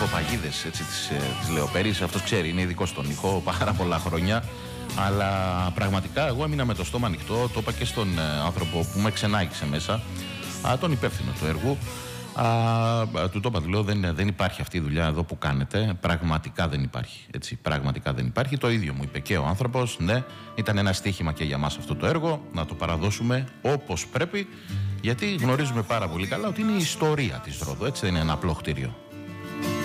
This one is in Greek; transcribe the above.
νυχτοπαγίδες της Λεωπέρης. Αυτός ξέρει, είναι ειδικός στον ήχο πάρα πολλά χρόνια. Αλλά πραγματικά εγώ έμεινα με το στόμα ανοιχτό. Το είπα και στον άνθρωπο που με ξενάγησε μέσα, τον υπεύθυνο του έργου. Του το είπα, λέω, δεν υπάρχει αυτή η δουλειά εδώ που κάνετε. Πραγματικά δεν υπάρχει. Έτσι, πραγματικά δεν υπάρχει. Το ίδιο μου είπε και ο άνθρωπος. Ναι, ήταν ένα στοίχημα και για μας αυτό το έργο. Να το παραδώσουμε όπως πρέπει. Γιατί γνωρίζουμε πάρα πολύ καλά ότι είναι η ιστορία της Ρόδου. Έτσι, δεν είναι ένα απλό κτίριο.